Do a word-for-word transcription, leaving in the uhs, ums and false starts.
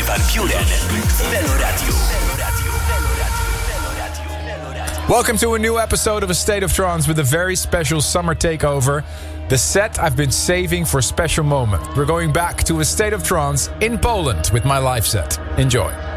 Bogdan Piuren, Veloradio. Welcome to a new episode of A State of Trance with a very special summer takeover. The set I've been saving for a special moment. We're going back to A State of Trance in Poland with my live set. Enjoy.